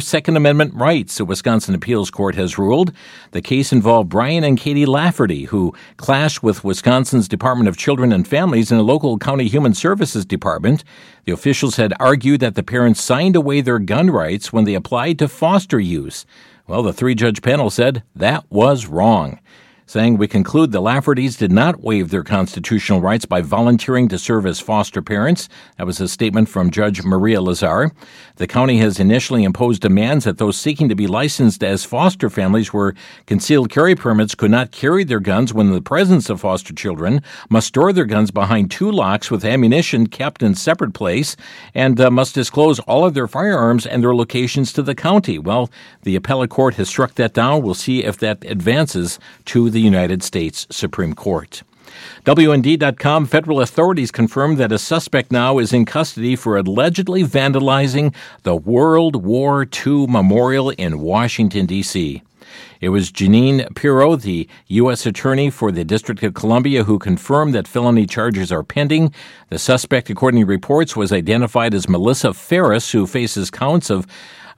Second Amendment rights, a Wisconsin appeals court has ruled. The case involved Brian and Katie Lafferty, who clashed with Wisconsin's Department of Children and Families and a local county human services department. The officials had argued that the parents signed away their gun rights when they applied to foster use. Well, the three-judge panel said that was wrong, saying, "We conclude the Laffertys did not waive their constitutional rights by volunteering to serve as foster parents." That was a statement from Judge Maria Lazar. The county has initially imposed demands that those seeking to be licensed as foster families where concealed carry permits could not carry their guns when in the presence of foster children, must store their guns behind two locks with ammunition kept in separate place, and must disclose all of their firearms and their locations to the county. Well, the appellate court has struck that down. We'll see if that advances to the United States Supreme Court. WND.com, federal authorities confirmed that a suspect now is in custody for allegedly vandalizing the World War II Memorial in Washington, D.C. It was Janine Pirro, the U.S. Attorney for the District of Columbia, who confirmed that felony charges are pending. The suspect, according to reports, was identified as Melissa Ferris, who faces counts of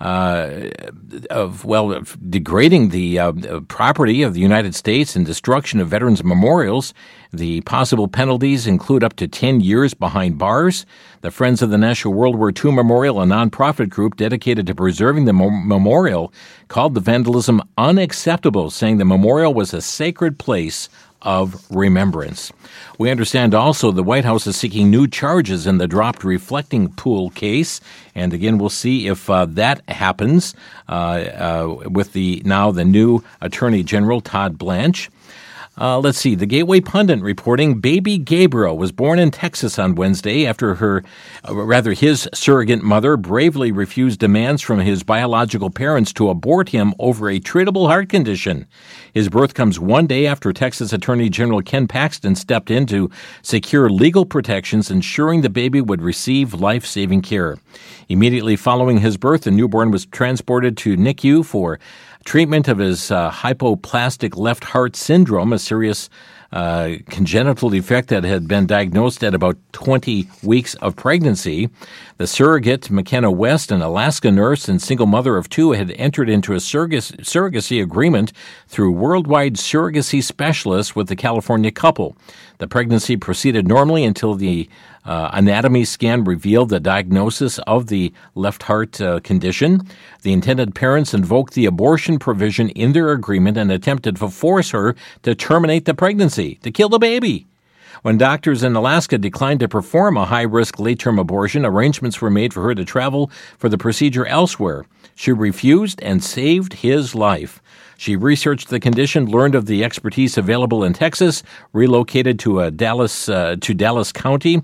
degrading the property of the United States and destruction of veterans' memorials. The possible penalties include up to 10 years behind bars. The Friends of the National World War II Memorial, a nonprofit group dedicated to preserving the memorial, called the vandalism unacceptable, saying the memorial was a sacred place of remembrance. We understand also the White House is seeking new charges in the dropped reflecting pool case. And again, we'll see if that happens with the new Attorney General, Todd Blanche. Let's see. The Gateway Pundit reporting baby Gabriel was born in Texas on Wednesday after his surrogate mother bravely refused demands from his biological parents to abort him over a treatable heart condition. His birth comes one day after Texas Attorney General Ken Paxton stepped in to secure legal protections, ensuring the baby would receive life-saving care. Immediately following his birth, the newborn was transported to NICU for treatment of his hypoplastic left heart syndrome, a serious congenital defect that had been diagnosed at about 20 weeks of pregnancy. The surrogate, McKenna West, an Alaska nurse and single mother of two, had entered into a surrogacy agreement through Worldwide Surrogacy Specialists with the California couple. The pregnancy proceeded normally until the anatomy scan revealed the diagnosis of the left heart condition. The intended parents invoked the abortion provision in their agreement and attempted to force her to terminate the pregnancy, to kill the baby. When doctors in Alaska declined to perform a high-risk late-term abortion, arrangements were made for her to travel for the procedure elsewhere. She refused and saved his life. She researched the condition, learned of the expertise available in Texas, relocated to Dallas County.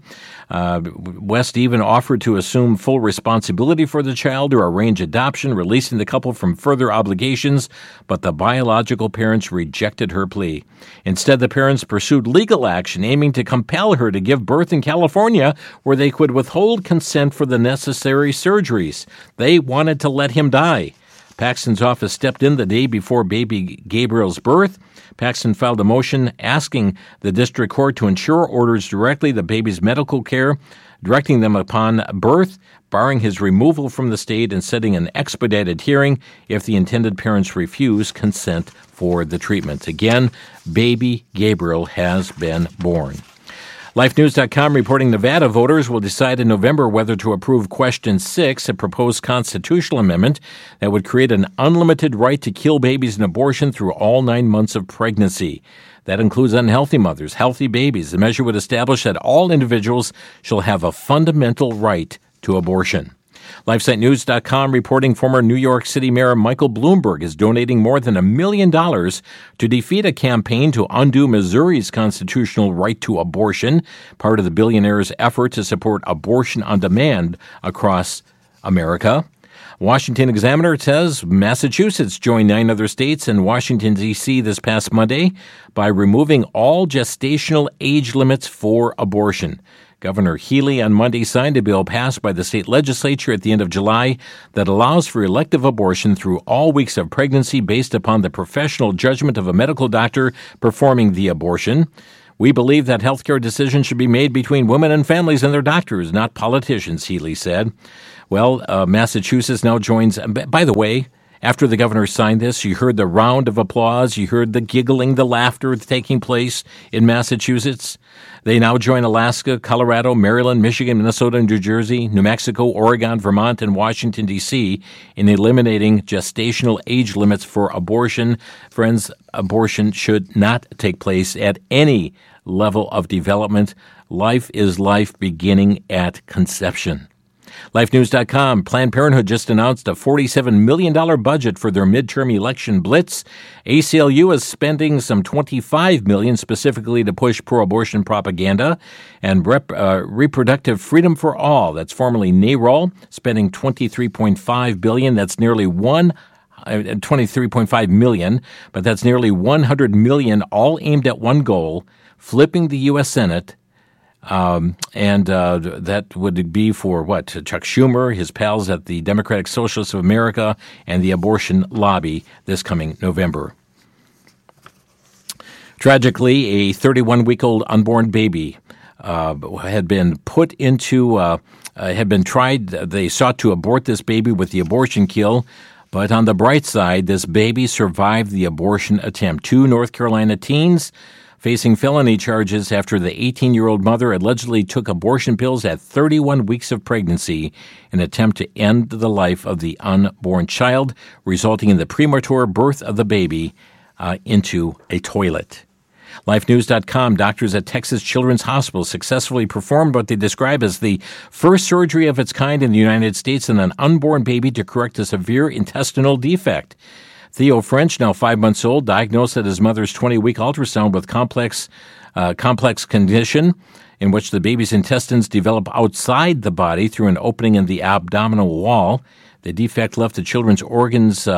West even offered to assume full responsibility for the child or arrange adoption, releasing the couple from further obligations, but the biological parents rejected her plea. Instead, the parents pursued legal action, aiming to compel her to give birth in California, where they could withhold consent for the necessary surgeries. They wanted to let him die. Paxton's office stepped in the day before baby Gabriel's birth. Paxton filed a motion asking the district court to ensure orders directly the baby's medical care, directing them upon birth, barring his removal from the state, and setting an expedited hearing if the intended parents refuse consent for the treatment. Again, baby Gabriel has been born. LifeNews.com reporting Nevada voters will decide in November whether to approve Question 6, a proposed constitutional amendment that would create an unlimited right to kill babies in abortion through all 9 months of pregnancy. That includes unhealthy mothers, healthy babies. The measure would establish that all individuals shall have a fundamental right to abortion. LifeSiteNews.com reporting former New York City Mayor Michael Bloomberg is donating more than $1 million to defeat a campaign to undo Missouri's constitutional right to abortion, part of the billionaire's effort to support abortion on demand across America. Washington Examiner says Massachusetts joined 9 other states and Washington, D.C. this past Monday by removing all gestational age limits for abortion. Governor Healy on Monday signed a bill passed by the state legislature at the end of July that allows for elective abortion through all weeks of pregnancy based upon the professional judgment of a medical doctor performing the abortion. We believe that healthcare decisions should be made between women and families and their doctors, not politicians, Healy said. Well, Massachusetts now joins. By the way, after the governor signed this, you heard the round of applause. You heard the giggling, the laughter taking place in Massachusetts. They now join Alaska, Colorado, Maryland, Michigan, Minnesota, New Jersey, New Mexico, Oregon, Vermont, and Washington, D.C. in eliminating gestational age limits for abortion. Friends, abortion should not take place at any level of development. Life is life beginning at conception. LifeNews.com. Planned Parenthood just announced a $47 million budget for their midterm election blitz. ACLU is spending some $25 million specifically to push pro-abortion propaganda. And Reproductive Freedom for All, that's formerly NARAL, spending $23.5 billion. That's nearly $23.5 million, but that's nearly $100 million, all aimed at one goal, flipping the U.S. Senate. That would be for what? Chuck Schumer, his pals at the Democratic Socialists of America, and the abortion lobby this coming November. Tragically, a 31-week-old unborn baby had been put into, had been tried. They sought to abort this baby with the abortion kill. But on the bright side, this baby survived the abortion attempt. 2 North Carolina teens facing felony charges after the 18-year-old mother allegedly took abortion pills at 31 weeks of pregnancy in an attempt to end the life of the unborn child, resulting in the premature birth of the baby into a toilet. LifeNews.com. Doctors at Texas Children's Hospital successfully performed what they describe as the first surgery of its kind in the United States on an unborn baby to correct a severe intestinal defect. Theo French, now 5 months old, diagnosed at his mother's 20-week ultrasound with complex condition in which the baby's intestines develop outside the body through an opening in the abdominal wall. The defect left the children's organs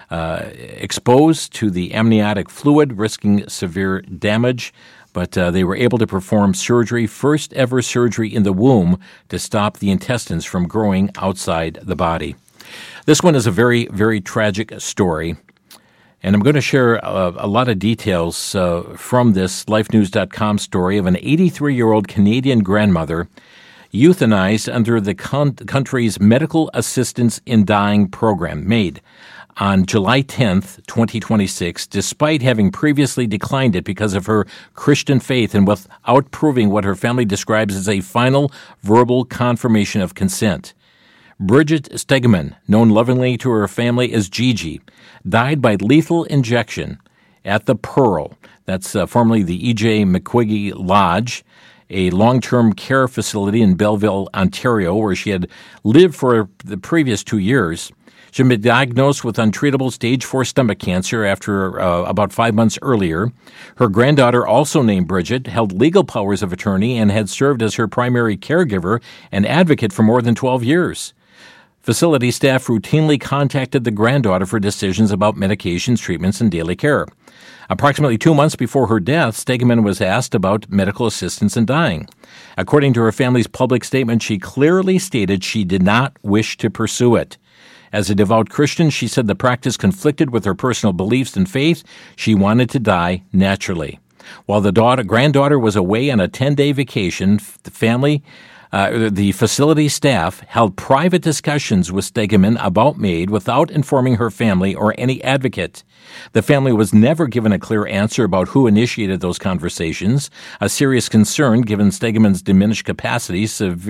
exposed to the amniotic fluid, risking severe damage. But they were able to perform surgery, first ever surgery in the womb, to stop the intestines from growing outside the body. This one is a very, very tragic story. And I'm going to share a lot of details from this LifeNews.com story of an 83-year-old Canadian grandmother euthanized under the country's Medical Assistance in Dying program, MAID, on July 10th, 2026, despite having previously declined it because of her Christian faith and without proving what her family describes as a final verbal confirmation of consent. Bridget Stegeman, known lovingly to her family as Gigi, died by lethal injection at the Pearl, that's formerly the E.J. McQuiggy Lodge, a long-term care facility in Belleville, Ontario, where she had lived for the previous 2 years. She had been diagnosed with untreatable stage 4 stomach cancer after about 5 months earlier. Her granddaughter, also named Bridget, held legal powers of attorney and had served as her primary caregiver and advocate for more than 12 years. Facility staff routinely contacted the granddaughter for decisions about medications, treatments, and daily care. Approximately 2 months before her death, Stegeman was asked about medical assistance in dying. According to her family's public statement, she clearly stated she did not wish to pursue it. As a devout Christian, she said the practice conflicted with her personal beliefs and faith. She wanted to die naturally. While the granddaughter was away on a 10-day vacation, the facility staff held private discussions with Stegeman about MAID without informing her family or any advocate. The family was never given a clear answer about who initiated those conversations, a serious concern given Stegeman's diminished capacity,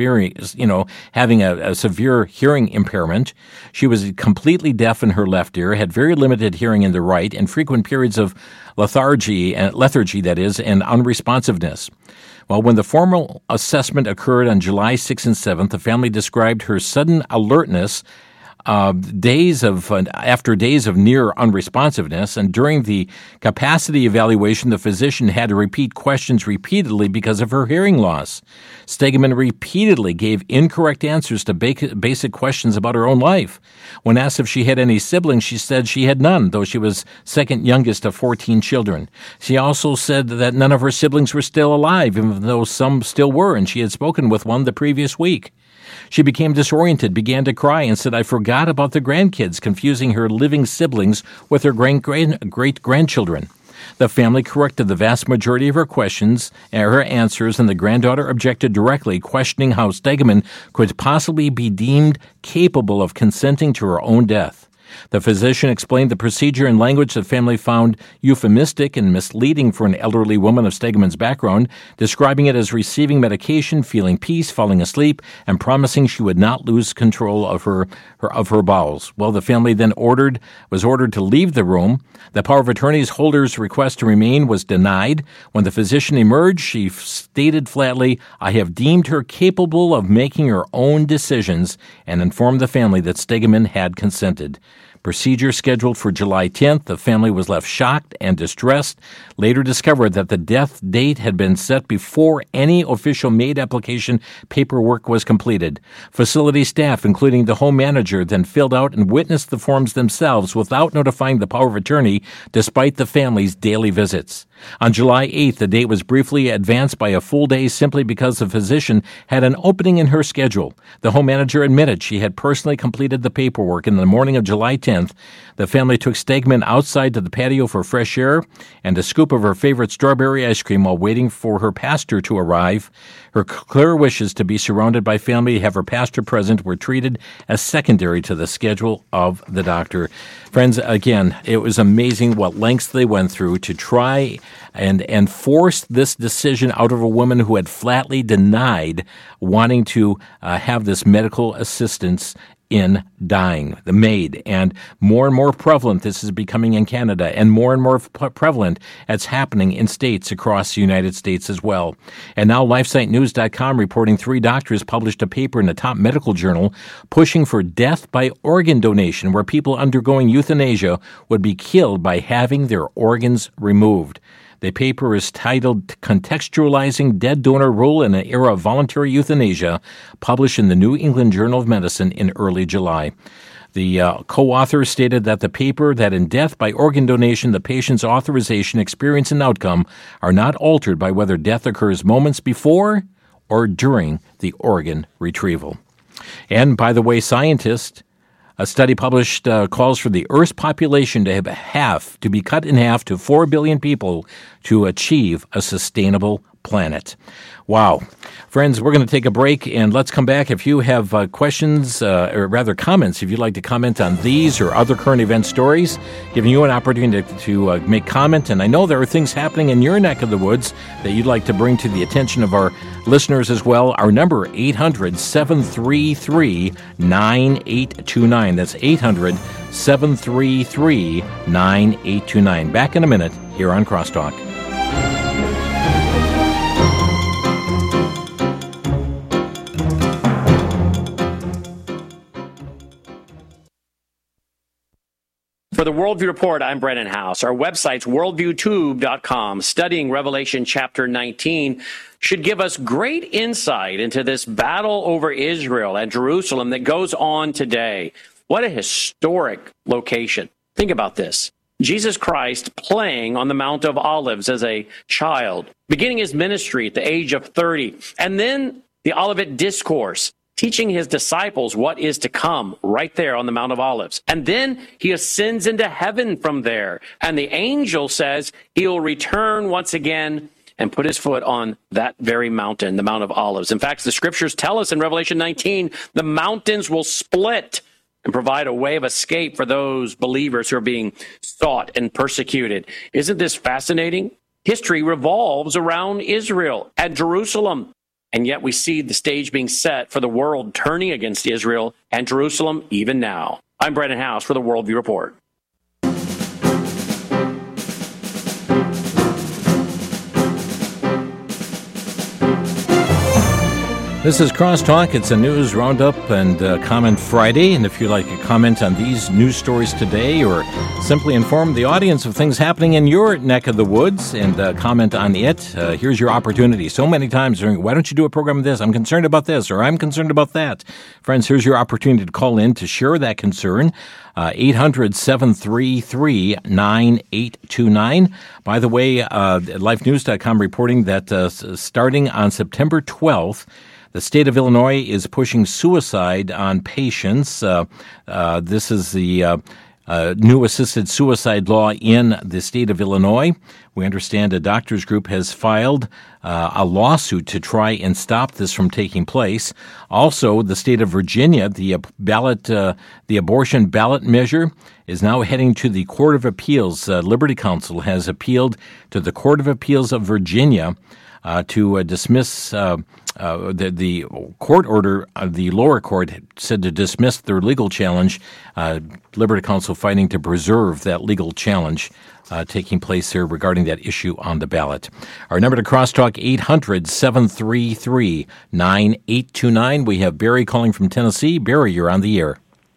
having a severe hearing impairment. She was completely deaf in her left ear, had very limited hearing in the right, and frequent periods of lethargy, and unresponsiveness. Well, when the formal assessment occurred on July 6th and 7th, the family described her sudden alertness after days of near unresponsiveness, and during the capacity evaluation, the physician had to repeat questions repeatedly because of her hearing loss. Stegeman repeatedly gave incorrect answers to basic questions about her own life. When asked if she had any siblings, she said she had none, though she was second youngest of 14 children. She also said that none of her siblings were still alive, even though some still were, and she had spoken with one the previous week. She became disoriented, began to cry, and said, "I forgot about the grandkids," confusing her living siblings with her great-grandchildren. The family corrected the vast majority of her questions and her answers, and the granddaughter objected directly, questioning how Stegemann could possibly be deemed capable of consenting to her own death. The physician explained the procedure in language the family found euphemistic and misleading for an elderly woman of Stegmann's background, describing it as receiving medication, feeling peace, falling asleep, and promising she would not lose control of her bowels. Well, the family then was ordered to leave the room. The power of attorney's holder's request to remain was denied. When the physician emerged, she stated flatly, "I have deemed her capable of making her own decisions," and informed the family that Stegemann had consented. Procedure scheduled for July 10th. The family was left shocked and distressed, later discovered that the death date had been set before any official MAID application paperwork was completed. Facility staff, including the home manager, then filled out and witnessed the forms themselves without notifying the power of attorney, despite the family's daily visits. On July 8th, the date was briefly advanced by a full day simply because the physician had an opening in her schedule. The home manager admitted she had personally completed the paperwork. In the morning of July 10th, the family took Stegemann outside to the patio for fresh air and a scoop of her favorite strawberry ice cream while waiting for her pastor to arrive. Her clear wishes to be surrounded by family to have her pastor present were treated as secondary to the schedule of the doctor. Friends, again, it was amazing what lengths they went through to try and force this decision out of a woman who had flatly denied wanting to have this medical assistance in dying, the MAID. And more prevalent this is becoming in Canada, and more prevalent it's happening in states across the United States as well. And now LifeSiteNews.com reporting 3 doctors published a paper in a top medical journal pushing for death by organ donation, where people undergoing euthanasia would be killed by having their organs removed. The paper is titled Contextualizing Dead Donor Rule in an Era of Voluntary Euthanasia, published in the New England Journal of Medicine in early July. The co-authors stated that the paper that in death by organ donation, the patient's authorization, experience, and outcome are not altered by whether death occurs moments before or during the organ retrieval. And by the way, scientists, a study published calls for the Earth's population to be cut in half to 4 billion people to achieve a sustainable planet. Wow. Friends, we're going to take a break, and let's come back. If you have questions, or rather comments, if you'd like to comment on these or other current event stories, giving you an opportunity to make comment. And I know there are things happening in your neck of the woods that you'd like to bring to the attention of our listeners as well. Our number, 800-733-9829. That's 800-733-9829. Back in a minute here on Crosstalk. For the Worldview Report, I'm Brennan House. Our website's worldviewtube.com. Studying Revelation chapter 19 should give us great insight into this battle over Israel and Jerusalem that goes on today. What a historic location. Think about this. Jesus Christ playing on the Mount of Olives as a child, beginning his ministry at the age of 30, and then the Olivet Discourse, teaching his disciples what is to come right there on the Mount of Olives. And then he ascends into heaven from there. And the angel says he'll return once again and put his foot on that very mountain, the Mount of Olives. In fact, the scriptures tell us in Revelation 19, the mountains will split and provide a way of escape for those believers who are being sought and persecuted. Isn't this fascinating? History revolves around Israel and Jerusalem. And yet we see the stage being set for the world turning against Israel and Jerusalem even now. I'm Brennan House for the Worldview Report. This is Crosstalk. It's a news roundup and comment Friday. And if you'd like to comment on these news stories today or simply inform the audience of things happening in your neck of the woods and comment on it, here's your opportunity. So many times during, why don't you do a program on this? I'm concerned about this, or I'm concerned about that. Friends, here's your opportunity to call in to share that concern. 800-733-9829. By the way, LifeNews.com reporting that starting on September 12th, the state of Illinois is pushing suicide on patients. This is the new assisted suicide law in the state of Illinois. We understand a doctors group has filed a lawsuit to try and stop this from taking place. Also, the state of Virginia, the abortion ballot measure is now heading to the Court of Appeals. Liberty Counsel has appealed to the Court of Appeals of Virginia to dismiss the court order. The lower court said to dismiss their legal challenge. Liberty Counsel fighting to preserve that legal challenge taking place here regarding that issue on the ballot. Our number to crosstalk, 800-733-9829. We have Barry calling from Tennessee. Barry, you're on the air.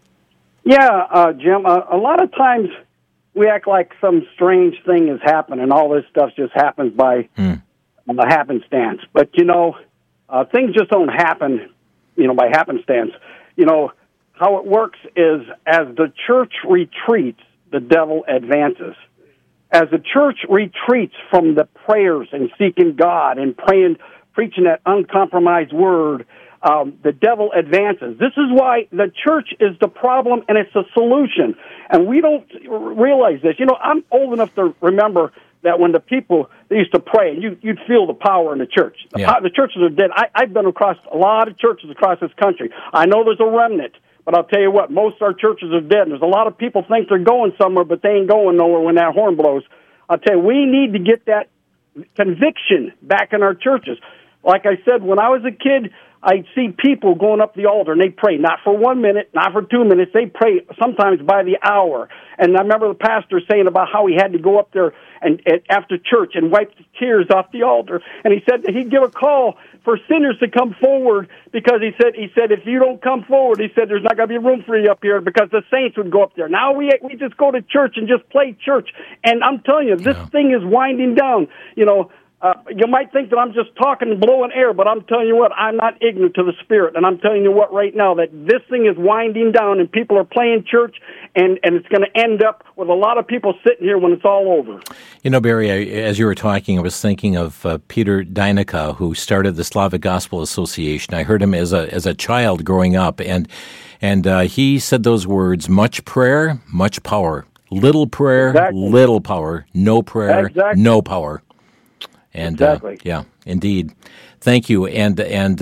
Yeah, Jim, a lot of times we act like some strange thing has happened and all this stuff just happens by happenstance. But, things just don't happen, by happenstance. How it works is as the church retreats, the devil advances. As the church retreats from the prayers and seeking God and praying, preaching that uncompromised word, the devil advances. This is why the church is the problem and it's the solution. And we don't realize this. I'm old enough to remember that when the people, they used to pray, and you'd feel the power in the church. The churches are dead. I've been across a lot of churches across this country. I know there's a remnant, but I'll tell you what, most of our churches are dead. And there's a lot of people think they're going somewhere, but they ain't going nowhere when that horn blows. I'll tell you, we need to get that conviction back in our churches. Like I said, when I was a kid, I'd see people going up the altar, and they pray, not for 1 minute, not for 2 minutes. They pray sometimes by the hour. And I remember the pastor saying about how he had to go up there and after church and wipe the tears off the altar. And he said that he'd give a call for sinners to come forward because he said if you don't come forward, he said there's not going to be room for you up here because the saints would go up there. Now we just go to church and just play church. And I'm telling you, this thing is winding down. You might think that I'm just talking and blowing air, but I'm telling you what, I'm not ignorant to the Spirit. And I'm telling you what right now, that this thing is winding down and people are playing church, and it's going to end up with a lot of people sitting here when it's all over. Barry, as you were talking, I was thinking of Peter Dynica, who started the Slavic Gospel Association. I heard him as a child growing up, and he said those words, much prayer, much power. Little prayer, little power. No prayer, no power. And yeah, indeed. Thank you. And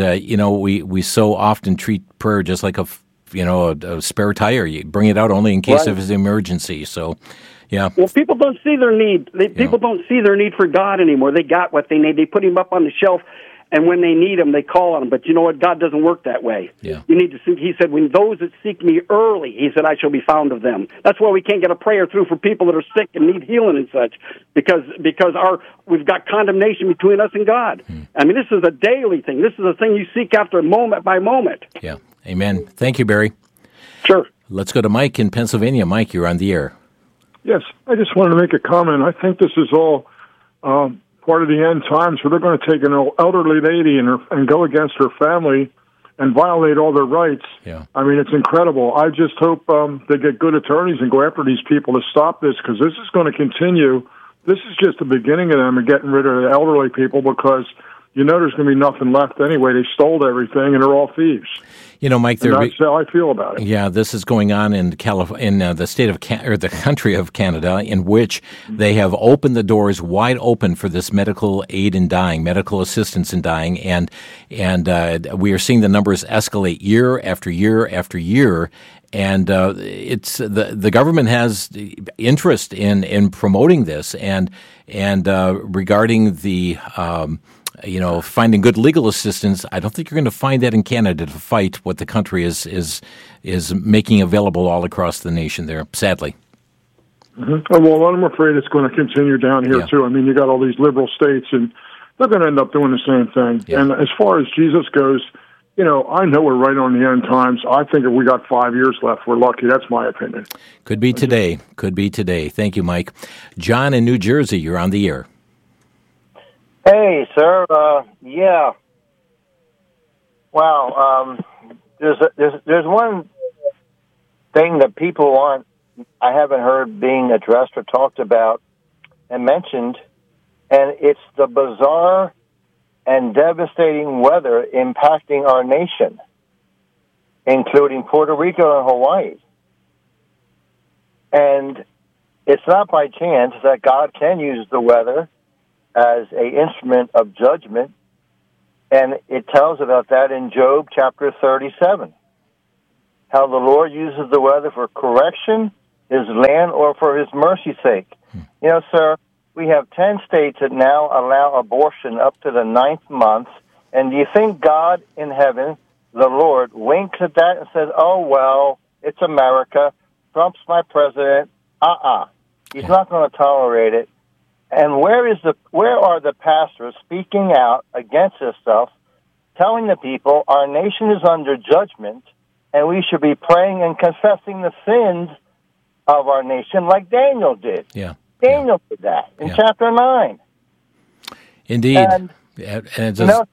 we so often treat prayer just like a spare tire. You bring it out only in case of an emergency. So, yeah. Well, people don't see their need. People don't see their need for God anymore. They got what they need. They put him up on the shelf, and when they need him, they call on him. But you know what? God doesn't work that way. Yeah. You need to seek. He said, when those that seek me early, he said, I shall be found of them. That's why we can't get a prayer through for people that are sick and need healing and such, because we've got condemnation between us and God. I mean, this is a daily thing. This is a thing you seek after moment by moment. Yeah. Amen. Thank you, Barry. Sure. Let's go to Mike in Pennsylvania. Mike, you're on the air. Yes, I just wanted to make a comment. I think this is all part of the end times, where they're going to take an elderly lady and go against her family and violate all their rights. Yeah. I mean, it's incredible. I just hope they get good attorneys and go after these people to stop this, because this is going to continue. This is just the beginning of them and getting rid of the elderly people, because there's going to be nothing left anyway. They stole everything, and they're all thieves. Mike, that's how I feel about it. Yeah, this is going on in the state of or the country of Canada, in which they have opened the doors wide open for this medical aid in dying, medical assistance in dying, and we are seeing the numbers escalate year after year after year. And it's the government has interest in promoting this, and regarding the finding good legal assistance. I don't think you're going to find that in Canada to fight what the country is making available all across the nation there, sadly. Mm-hmm. Well, I'm afraid it's going to continue down here, too. I mean, you got all these liberal states, and they're going to end up doing the same thing. Yeah. And as far as Jesus goes, I know we're right on the end times. I think if we got 5 years left, we're lucky. That's my opinion. Could be today. Thank you, Mike. John in New Jersey, you're on the air. Hey, sir. Yeah. Wow. There's one thing that people I haven't heard being addressed or talked about and mentioned, and it's the bizarre and devastating weather impacting our nation, including Puerto Rico and Hawaii. And it's not by chance that God can use the weather as an instrument of judgment. And it tells about that in Job chapter 37. How the Lord uses the weather for correction, his land, or for his mercy's sake. You know, sir, we have 10 states that now allow abortion up to the 9th month. And do you think God in heaven, the Lord, winks at that and says, oh, well, it's America. Trump's my president. He's not going to tolerate it. And where are the pastors speaking out against this stuff, telling the people our nation is under judgment, and we should be praying and confessing the sins of our nation like Daniel did. Yeah. Daniel did that in chapter 9. Indeed. And, sir,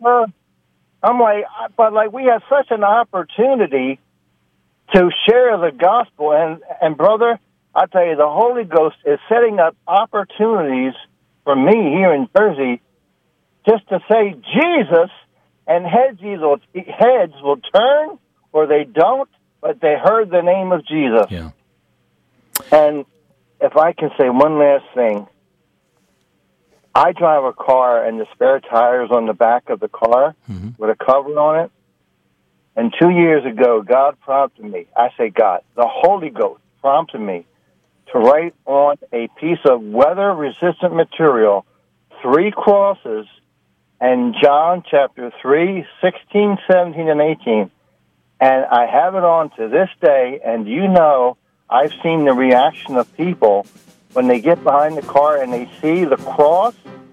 I'm like, we have such an opportunity to share the gospel. And brother, I tell you, the Holy Ghost is setting up opportunities for me here in Jersey just to say Jesus, and heads will turn, or they don't, but they heard the name of Jesus. Yeah. And if I can say one last thing, I drive a car and the spare tire's on the back of the car with a cover on it. And 2 years ago, God prompted me. I say God, the Holy Ghost prompted me to write on a piece of weather-resistant material 3 crosses and John chapter 3, 16, 17, and 18. And I have it on to this day, and you know, I've seen the reaction of people when they get behind the car and they see the cross.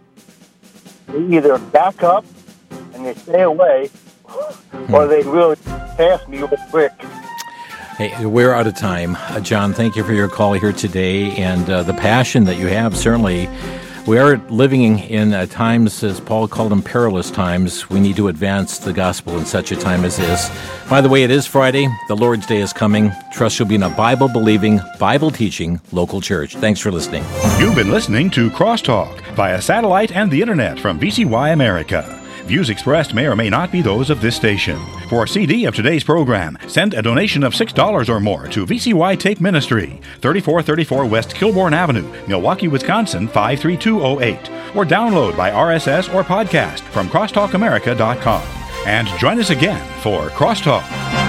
They either back up and they stay away, or they really pass me real quick. Hey, we're out of time. John, thank you for your call here today and the passion that you have. Certainly, we are living in times, as Paul called them, perilous times. We need to advance the gospel in such a time as this. By the way, it is Friday. The Lord's Day is coming. Trust you'll be in a Bible-believing, Bible-teaching local church. Thanks for listening. You've been listening to Crosstalk via satellite and the internet from VCY America. Views expressed may or may not be those of this station. For a CD of today's program, send a donation of $6 or more to VCY Tape Ministry, 3434 West Kilbourne Avenue, Milwaukee, Wisconsin, 53208. Or download by RSS or podcast from crosstalkamerica.com. And join us again for Crosstalk.